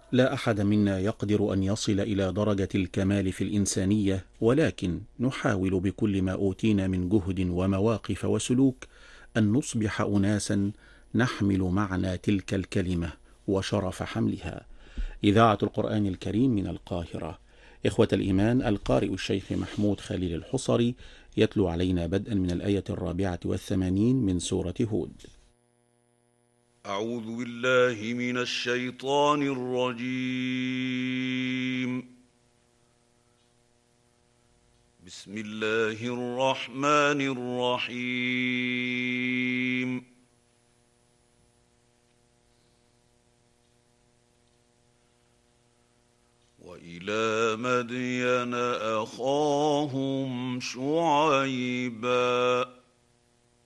لا أحد منا يقدر أن يصل إلى درجة الكمال في الإنسانية، ولكن نحاول بكل ما أوتينا من جهد ومواقف وسلوك أن نصبح أناسا نحمل معنى تلك الكلمة وشرف حملها. إذاعة القرآن الكريم من القاهرة. إخوة الإيمان، القارئ الشيخ محمود خليل الحصري يتلو علينا بدءا من الآية 84 من سورة هود. أعوذ بالله من الشيطان الرجيم. بسم الله الرحمن الرحيم. وإلى مدين أخاهم شعيبا